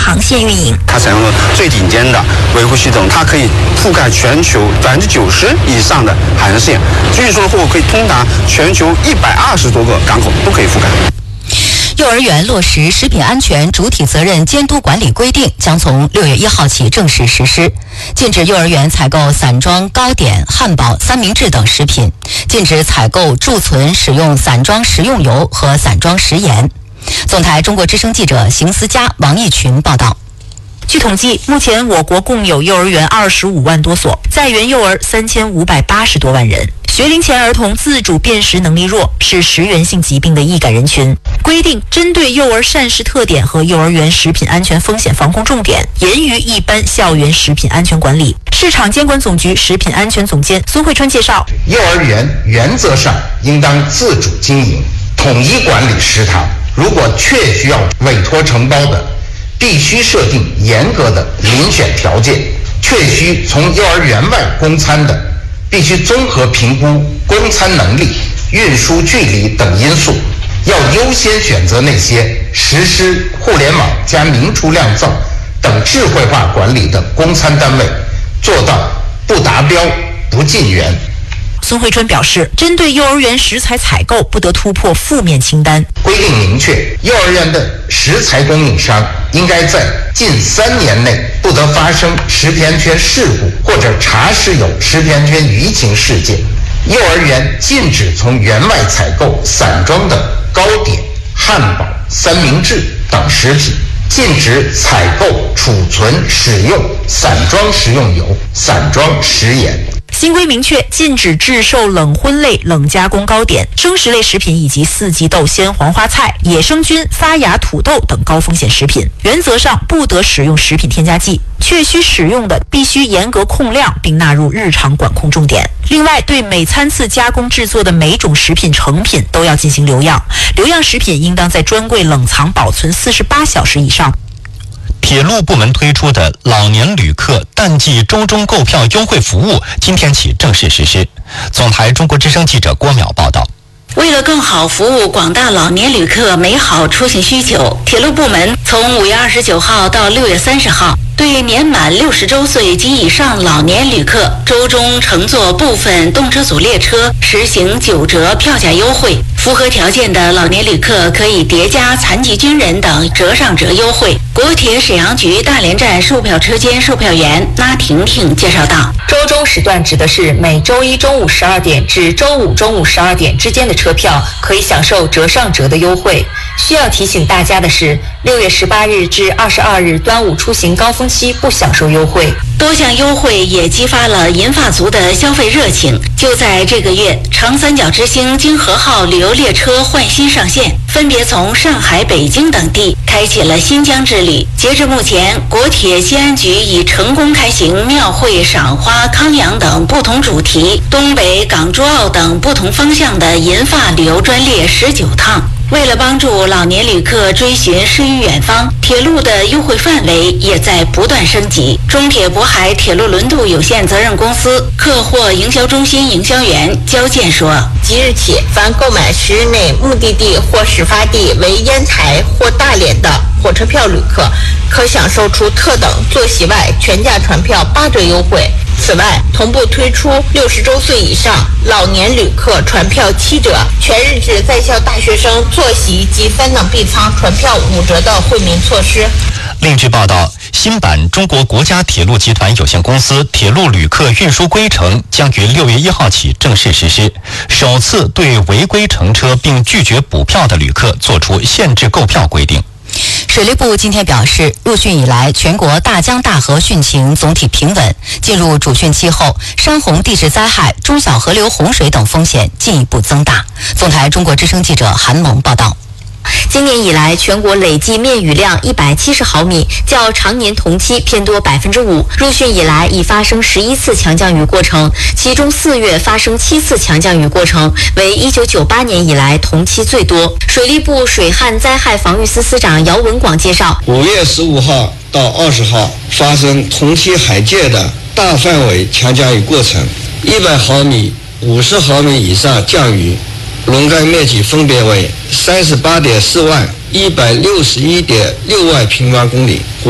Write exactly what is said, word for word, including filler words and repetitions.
航线运营。 它采用了最顶尖的维护系统，它可以覆盖全球百分之九十以上的海岸线，运输的货物可以通达全球一百二十多个港口，都可以覆盖。 幼儿园落实食品安全主体责任监督管理规定将从六月一号起正式实施，禁止幼儿园采购散装糕点、汉堡、三明治等食品，禁止采购贮存使用散装食用油和散装食盐。总台中国之声记者邢思佳、王义群报道。 据统计，目前我国共有幼儿园二十五万多所，在园幼儿三千五百八十多万人。学龄前儿童自主辨识能力弱，是食源性疾病的易感人群。规定针对幼儿膳食特点和幼儿园食品安全风险防控重点，严于一般校园食品安全管理。市场监管总局食品安全总监孙慧川介绍， 幼儿园原则上应当自主经营，统一管理食堂。如果确需要委托承包的，必须设定严格的遴选条件，确需从幼儿园外供餐的，必须综合评估供餐能力、运输距离等因素，要优先选择那些实施互联网加明厨亮灶等智慧化管理的供餐单位，做到不达标不进园。 孙慧春表示，针对幼儿园食材采购不得突破负面清单。 规定明确，幼儿园的食材供应商应该在近三年内不得发生食品安全事故或者查实有食品安全舆情事件。幼儿园禁止从园外采购散装的糕点、汉堡、三明治等食品，禁止采购、储存、使用散装食用油、散装食盐。 新规明确，禁止制售冷荤类、冷加工糕点、生食类食品以及四季豆、鲜黄花菜、野生菌、发芽土豆等高风险食品。原则上不得使用食品添加剂，确需使用的必须严格控量，并纳入日常管控重点。另外，对每餐次加工制作的每种食品成品都要进行留样，留样食品应当在专柜冷藏保存四十八小时以上。 铁路部门推出的老年旅客淡季周中购票优惠服务今天起正式实施。总台中国之声记者郭淼报道。 为了更好服务广大老年旅客美好出行需求，铁路部门从五月二十九号到六月三十号，对年满六十周岁及以上老年旅客周中乘坐部分动车组列车实行九折票价优惠。符合条件的老年旅客可以叠加残疾军人等折上折优惠。国铁沈阳局大连站售票车间售票员拉婷婷介绍道， 周中时段指的是每周一中午十二点至周五中午十二点之间的车票可以享受折上折的优惠。需要提醒大家的是，六月十八日至二十二日端午出行高峰期不享受优惠。 多项优惠也激发了银发族的消费热情。就在这个月，长三角之星京荷号旅游列车换新上线，分别从上海、北京等地开启了新疆之旅。截至目前，国铁西安局已成功开行庙会、赏花、康阳等不同主题，东北、港珠澳等不同方向的银发旅游专列十九趟。为了帮助老年旅客追寻诗与远方，铁路的优惠范围也在不断升级。中铁渤海铁路轮渡有限责任公司客货营销中心营销员焦健说， 即日起，凡购买十日内目的地或始发地为烟台或大连的火车票旅客，可享受出特等坐席外全价船票八折优惠。此外，同步推出六十周岁以上老年旅客船票七折，全日制在校大学生坐席及三等 B 舱船票五折的惠民措施。 另据报道，新版中国国家铁路集团有限公司铁路旅客运输规程将于六月一号起正式实施，首次对违规乘车并拒绝补票的旅客作出限制购票规定。 水利部今天表示，入汛以来，全国大江大河汛情总体平稳。进入主汛期后，山洪地质灾害、中小河流洪水等风险进一步增大。总台中国之声记者韩萌报道。 今年以来，全国累计面雨量一百七十毫米，较常年同期偏多百分之五。入汛以来，已发生十一次强降雨过程，其中四月发生七次强降雨过程，为一九九八年以来同期最多。水利部水旱灾害防御司司长姚文广介绍， 五月十五号到二十号发生同期海界的大范围强降雨过程，一百毫米、五十毫米以上降雨。笼盖面积分别为三十八点四万、一百六十一点六万平方公里。